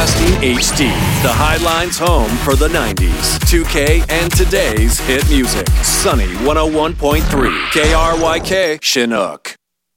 Broadcasting HD, the Highline's home for the 90s, 2K, and today's hit music. Sunny 101.3, KRYK, Chinook.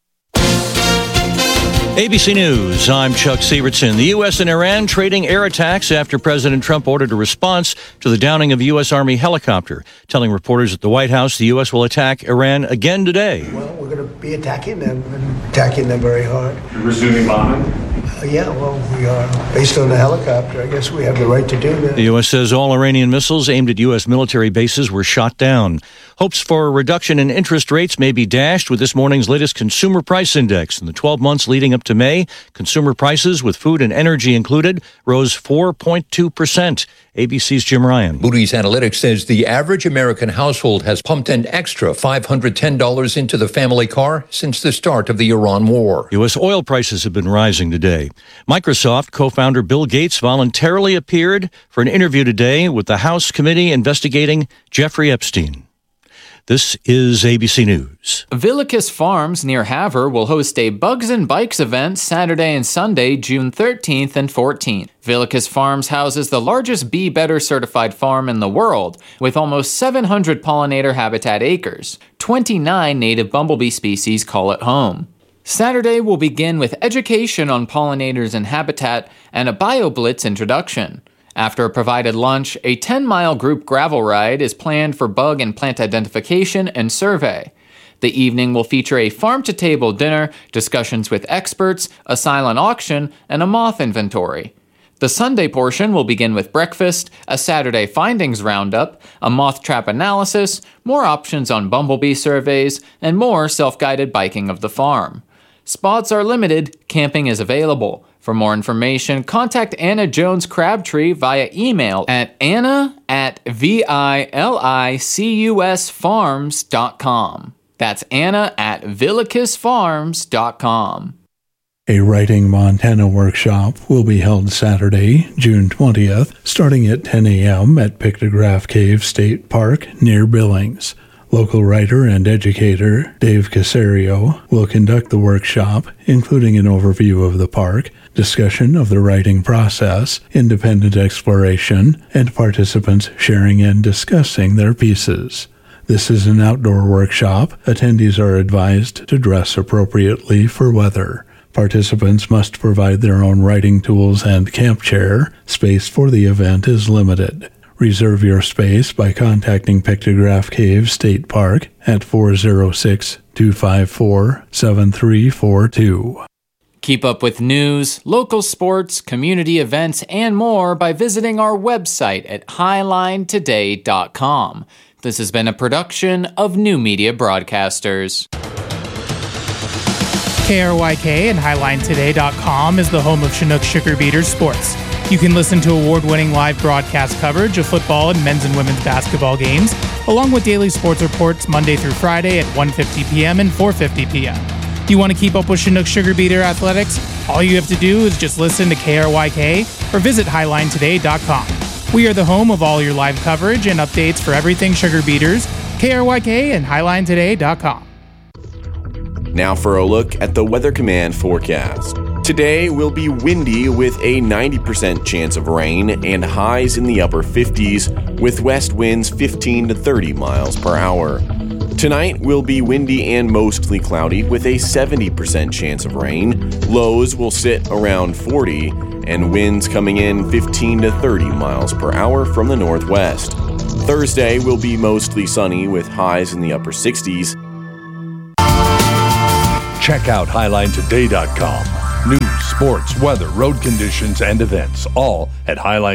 ABC News, I'm Chuck Sievertson. The U.S. and Iran trading air attacks after President Trump ordered a response to the downing of a U.S. Army helicopter, telling reporters at the White House the U.S. will attack Iran again today. Well, we're going to be attacking them very hard. You're resuming bombing? Yeah, well, we are. Based on the helicopter, I guess we have the right to do that. The U.S. says all Iranian missiles aimed at U.S. military bases were shot down. Hopes for a reduction in interest rates may be dashed with this morning's latest consumer price index. In the 12 months leading up to May, consumer prices, with food and energy included, rose 4.2%. ABC's Jim Ryan. Moody's Analytics says the average American household has pumped an extra $510 into the family car since the start of the Iran war. U.S. oil prices have been rising today. Microsoft co-founder Bill Gates voluntarily appeared for an interview today with the House committee investigating Jeffrey Epstein. This is ABC News. Villicus Farms near Havre will host a Bugs and Bikes event Saturday and Sunday, June 13th and 14th. Villicus Farms houses the largest Be Better certified farm in the world, with almost 700 pollinator habitat acres. 29 native bumblebee species call it home. Saturday will begin with education on pollinators and habitat and a BioBlitz introduction. After a provided lunch, a 10-mile group gravel ride is planned for bug and plant identification and survey. The evening will feature a farm-to-table dinner, discussions with experts, a silent auction, and a moth inventory. The Sunday portion will begin with breakfast, a Saturday findings roundup, a moth trap analysis, more options on bumblebee surveys, and more self-guided biking of the farm. Spots are limited, camping is available. For more information, contact Anna Jones Crabtree via email at anna@villicusfarms.com. That's anna@villicusfarms.com. A Writing Montana workshop will be held Saturday, June 20th, starting at 10 a.m. at Pictograph Cave State Park near Billings. Local writer and educator Dave Casario will conduct the workshop, including an overview of the park, discussion of the writing process, independent exploration, and participants sharing and discussing their pieces. This is an outdoor workshop. Attendees are advised to dress appropriately for weather. Participants must provide their own writing tools and camp chair. Space for the event is limited. Reserve your space by contacting Pictograph Cave State Park at 406-254-7342. Keep up with news, local sports, community events, and more by visiting our website at highlinetoday.com. This has been a production of New Media Broadcasters. KRYK and HighlineToday.com is the home of Chinook Sugar Beaters Sports. You can listen to award-winning live broadcast coverage of football and men's and women's basketball games, along with daily sports reports Monday through Friday at 1:50 p.m. and 4:50 p.m. You want to keep up with Chinook Sugar Beater athletics? All you have to do is just listen to KRYK or visit HighlineToday.com. We are the home of all your live coverage and updates for everything Sugar Beaters, KRYK and HighlineToday.com. Now for a look at the Weather Command forecast. Today will be windy with a 90% chance of rain and highs in the upper 50s with west winds 15 to 30 miles per hour. Tonight will be windy and mostly cloudy with a 70% chance of rain. Lows will sit around 40 and winds coming in 15 to 30 miles per hour from the northwest. Thursday will be mostly sunny with highs in the upper 60s. Check out HighlineToday.com. News, sports, weather, road conditions, and events, all at Highline.